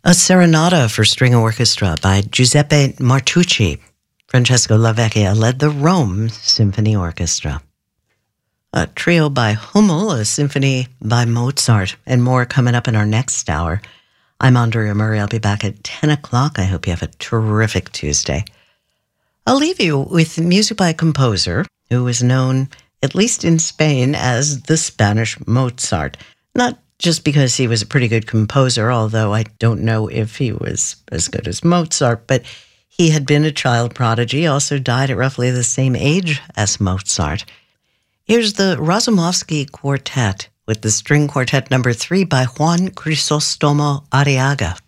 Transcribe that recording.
A Serenata for String Orchestra by Giuseppe Martucci. Francesco Lavecchia led the Rome Symphony Orchestra. A trio by Hummel, a symphony by Mozart, and more coming up in our next hour. I'm Andrea Murray. I'll be back at 10 o'clock. I hope you have a terrific Tuesday. I'll leave you with music by a composer who was known, at least in Spain, as the Spanish Mozart. Not just because he was a pretty good composer, although I don't know if he was as good as Mozart, but he had been a child prodigy, also died at roughly the same age as Mozart. Here's the Razumovsky Quartet with the String Quartet number 3 by Juan Crisostomo Arriaga.